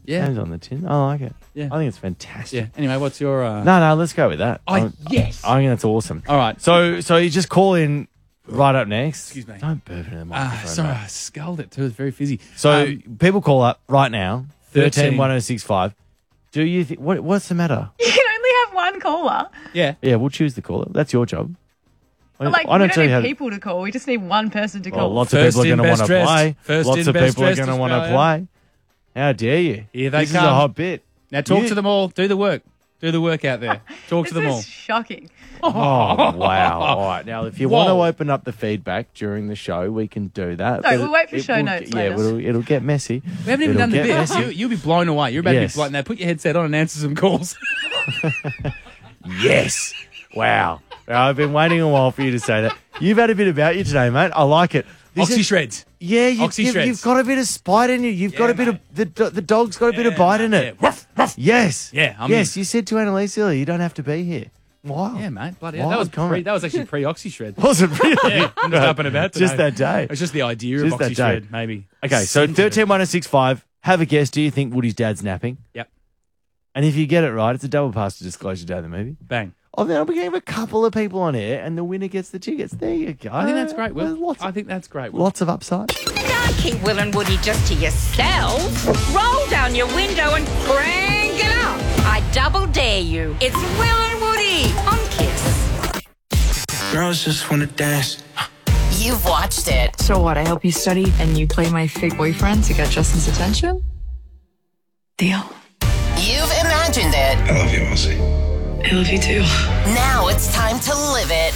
Yeah. Names on the tin. I like it. Yeah. I think it's fantastic. Yeah. Anyway, what's your... No, let's go with that. Yes. I think that's awesome. All right. So you just call in right up next. Excuse me. Don't burp into the microphone. Sorry, mate. I sculled it too. It's very fizzy. So people call up right now, 13 1065. Do you think what's the matter? You can only have one caller. Yeah. Yeah, we'll choose the caller. That's your job. But we don't need people to call. We just need one person to call. Well, lots First of people are in, going to best want to dressed. play. First Lots in, of best people are dressed going to want to Australia. play. How dare you? Here they this come. is a hot bit. Now talk to them all. Do the work. Do the work out there. Talk to them all. This is shocking. Oh, wow. All right. Now, if you want to open up the feedback during the show, we can do that. No, we'll wait for show notes Yeah, later. it'll get messy. We haven't even done the bit. You'll be blown away. You're about to be blown. Now put your headset on and answer some calls. Yes. Wow. I've been waiting a while for you to say that. You've had a bit about you today, mate. I like it. Oxy shreds. Yeah, Oxy shreds. You've got a bit of spite in you. You've got a bit of the dog's got a bit of bite in it. Yeah. Ruff, ruff. Yes. Yeah. Yes. You said to Annalise earlier, you don't have to be here. Wow. Yeah, mate. Bloody Wild hell. comment. That was actually pre-Oxy shred. Was it really? Yeah, I'm just up and about today. Just that day. It's just the idea Just of that Oxy day. shred, maybe. Okay, so 131065. Have a guess. Do you think Woody's dad's napping? Yep. And if you get it right, it's a double pass to Disclosure Day, the movie. Bang. Oh, then I'll be getting a couple of people on air, and the winner gets the tickets. There you go. I think that's great, Will. There's I think that's great, Will. lots of upside. Don't keep Will and Woody just to yourselves. Roll down your window and crank it up. I double dare you. It's Will and Woody on Kiss. Girls just wanna dance. You've watched it. So what, I help you study and you play my fake boyfriend to get Justin's attention? Deal. You've imagined it. I love you, Ozzy. I love you too. Now it's time to live it.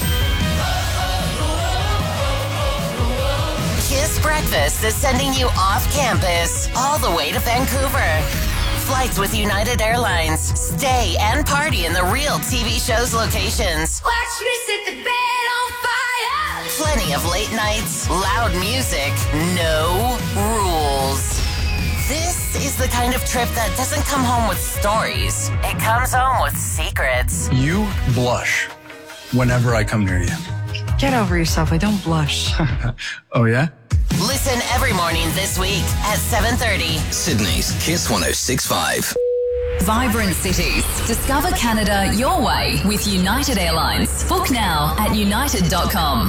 Kiss Breakfast is sending you off campus, all the way to Vancouver. Flights with United Airlines. Stay and party in the real TV show's locations. Watch me set the bed on fire. Plenty of late nights, loud music, no rules. This is the kind of trip that doesn't come home with stories. It comes home with secrets. You blush whenever I come near you. Get over yourself. I don't blush. Oh, yeah? Listen every morning this week at 7:30. Sydney's Kiss 106.5. Vibrant cities. Discover Canada your way with United Airlines. Book now at united.com.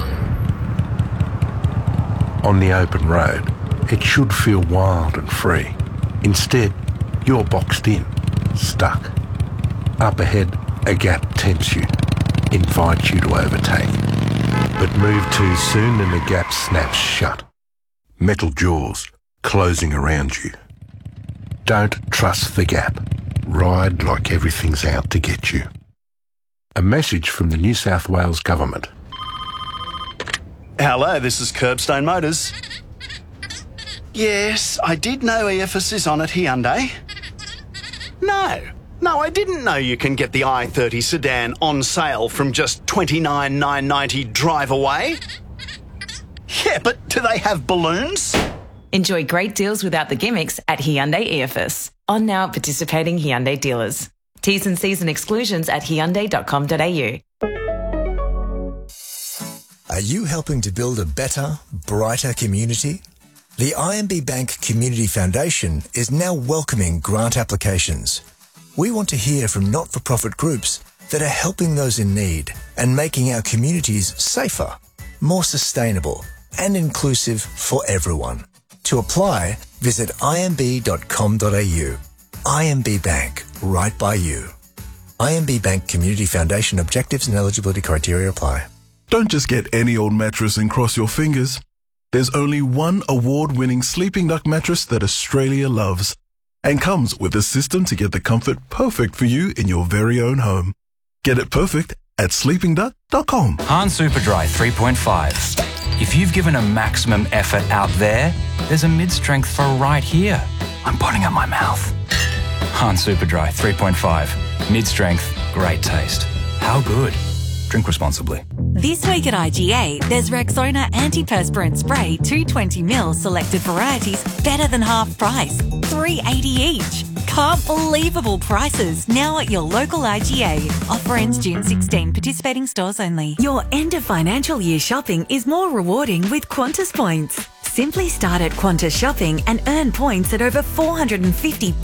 On the open road, it should feel wild and free. Instead, you're boxed in, stuck. Up ahead, a gap tempts you, invites you to overtake. But move too soon and the gap snaps shut. Metal jaws closing around you. Don't trust the gap. Ride like everything's out to get you. A message from the New South Wales Government. Hello, this is Curbstone Motors. Yes, I did know EFS is on at Hyundai. No, I didn't know you can get the i30 sedan on sale from just $29,990 drive away. Yeah, but do they have balloons? Enjoy great deals without the gimmicks at Hyundai EFS. On now at participating Hyundai dealers. T's and C's and exclusions at hyundai.com.au. Are you helping to build a better, brighter community? The IMB Bank Community Foundation is now welcoming grant applications. We want to hear from not-for-profit groups that are helping those in need and making our communities safer, more sustainable and inclusive for everyone. To apply, visit imb.com.au. IMB Bank, right by you. IMB Bank Community Foundation objectives and eligibility criteria apply. Don't just get any old mattress and cross your fingers. There's only one award-winning Sleeping Duck mattress that Australia loves and comes with a system to get the comfort perfect for you in your very own home. Get it perfect at sleepingduck.com. Han Superdry 3.5. If you've given a maximum effort out there, there's a mid-strength for right here. I'm putting up my mouth. Han Superdry 3.5. Mid-strength, great taste. How good? Drink responsibly. This week at IGA, there's Rexona Antiperspirant Spray 220ml selected varieties better than half price, $3.80 each. Can't believable prices now at your local IGA. Offer ends June 16. Participating stores only. Your end of financial year shopping is more rewarding with Qantas points. Simply start at Qantas Shopping and earn points at over 450